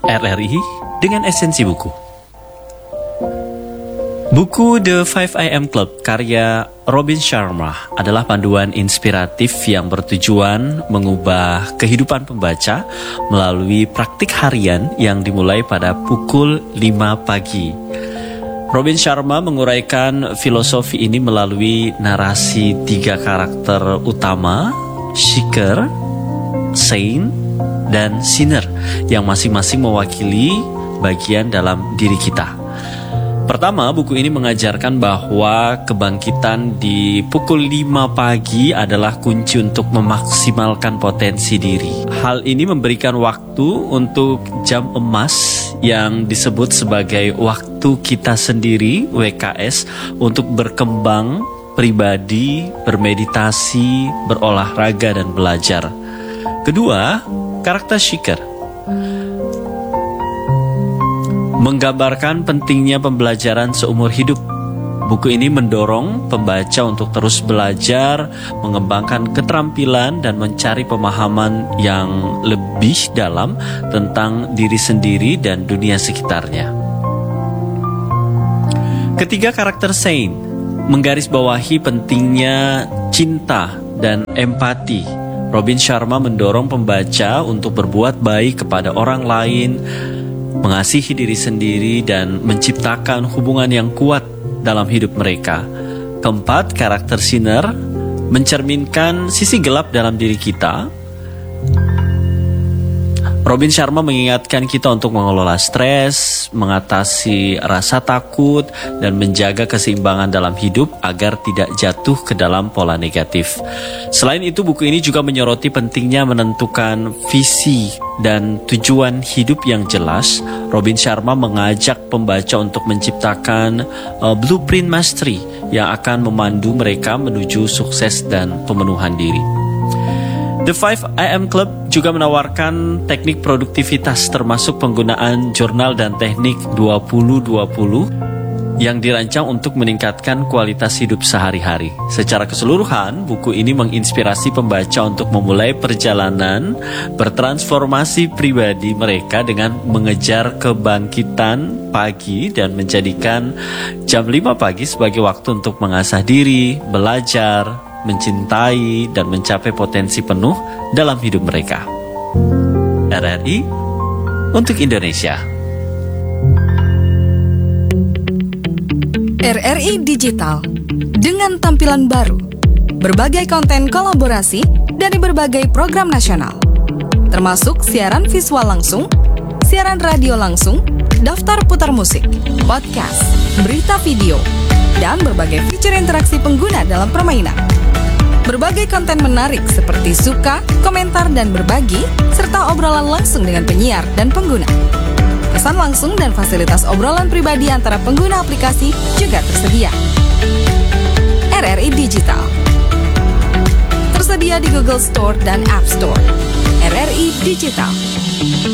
RRI dengan esensi buku. Buku The 5am Club karya Robin Sharma adalah panduan inspiratif yang bertujuan mengubah kehidupan pembaca melalui praktik harian yang dimulai pada pukul 5 pagi. Robin Sharma menguraikan filosofi ini melalui narasi 3 karakter utama, seeker, saint, dan sinner, yang masing-masing mewakili bagian dalam diri kita. Pertama, buku ini mengajarkan bahwa kebangkitan di pukul 5 pagi adalah kunci untuk memaksimalkan potensi diri. Hal ini memberikan waktu untuk jam emas yang disebut sebagai waktu kita sendiri, WKS, untuk berkembang pribadi, bermeditasi, berolahraga, dan belajar. Kedua, karakter seeker menggambarkan pentingnya pembelajaran seumur hidup. Buku ini mendorong pembaca untuk terus belajar, mengembangkan keterampilan, dan mencari pemahaman yang lebih dalam tentang diri sendiri dan dunia sekitarnya. Ketiga, karakter saint menggarisbawahi pentingnya cinta dan empati. Robin Sharma mendorong pembaca untuk berbuat baik kepada orang lain, mengasihi diri sendiri, dan menciptakan hubungan yang kuat dalam hidup mereka. Keempat, karakter sinner mencerminkan sisi gelap dalam diri kita. Robin Sharma mengingatkan kita untuk mengelola stres, mengatasi rasa takut, dan menjaga keseimbangan dalam hidup agar tidak jatuh ke dalam pola negatif. Selain itu, buku ini juga menyoroti pentingnya menentukan visi dan tujuan hidup yang jelas. Robin Sharma mengajak pembaca untuk menciptakan blueprint mastery yang akan memandu mereka menuju sukses dan pemenuhan diri. The 5am Club juga menawarkan teknik produktivitas termasuk penggunaan jurnal dan teknik 20-20 yang dirancang untuk meningkatkan kualitas hidup sehari-hari. Secara keseluruhan, buku ini menginspirasi pembaca untuk memulai perjalanan bertransformasi pribadi mereka dengan mengejar kebangkitan pagi dan menjadikan jam 5 pagi sebagai waktu untuk mengasah diri, belajar, mencintai, dan mencapai potensi penuh dalam hidup mereka. RRI untuk Indonesia. RRI Digital dengan tampilan baru, berbagai konten kolaborasi dari berbagai program nasional, termasuk siaran visual langsung, siaran radio langsung, daftar putar musik, podcast, berita video, dan berbagai fitur interaksi pengguna dalam permainan. Berbagai konten menarik seperti suka, komentar, dan berbagi, serta obrolan langsung dengan penyiar dan pengguna. Pesan langsung dan fasilitas obrolan pribadi antara pengguna aplikasi juga tersedia. RRI Digital tersedia di Google Store dan App Store. RRI Digital.